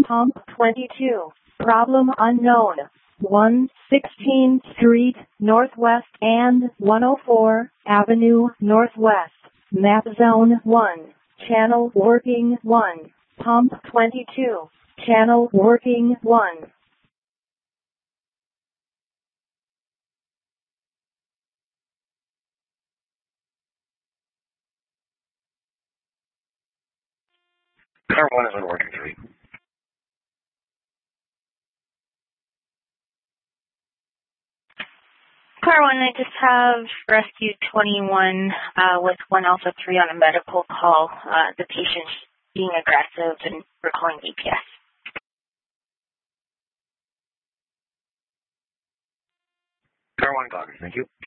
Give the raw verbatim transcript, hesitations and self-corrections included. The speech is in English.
Pump twenty-two. Problem unknown. one sixteenth Street Northwest and one oh four Avenue Northwest. Map Zone one. Channel working one. Pump twenty-two. Channel working one. Car one is on working three. Car one, I just have Rescue twenty-one uh, with one Alpha three on a medical call. Uh, the patient's being aggressive and we're calling E P S. Car one, Clocker, thank you.